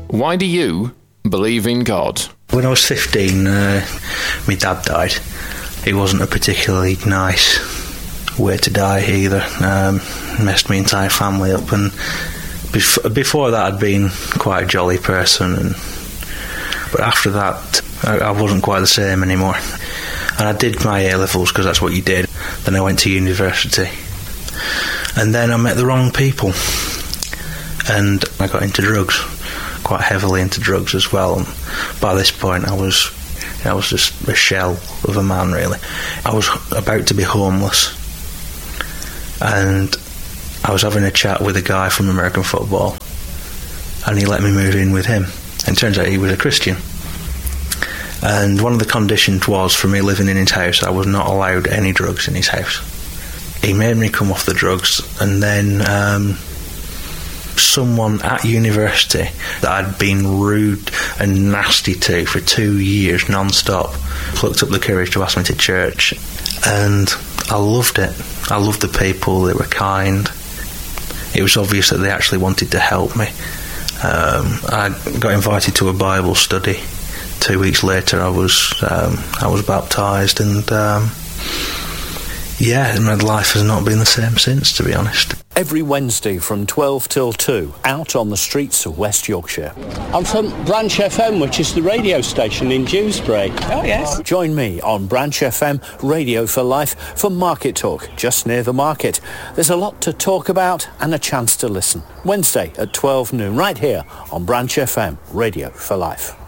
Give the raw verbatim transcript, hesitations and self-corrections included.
Why do you believe in God? When I was fifteen, uh, my dad died. He wasn't a particularly nice way to die either. Um, messed my entire family up, and bef- before that I'd been quite a jolly person, and but after that I, I wasn't quite the same anymore. And I did my A-levels because that's what you did. Then I went to university, and then I met the wrong people, and I got into drugs, quite heavily into drugs as well. And by this point I was I was just a shell of a man, really. I was about to be homeless, and I was having a chat with a guy from American football, and he let me move in with him. And it turns out he was a Christian. And one of the conditions was, for me living in his house, I was not allowed any drugs in his house. He made me come off the drugs, and then um, someone at university that I'd been rude and nasty to for two years non-stop plucked up the courage to ask me to church, and I loved it. I loved the people. They were kind. It was obvious that they actually wanted to help me. um, I got invited to a Bible study. Two weeks later I was um, I was baptised, and um, yeah, my life has not been the same since, to be honest. Every Wednesday from twelve till two, out on the streets of West Yorkshire. I'm from Branch F M, which is the radio station in Dewsbury. Oh, yes. Join me on Branch F M, Radio for Life, for Market Talk, just near the market. There's a lot to talk about and a chance to listen. Wednesday at twelve noon, right here on Branch F M, Radio for Life.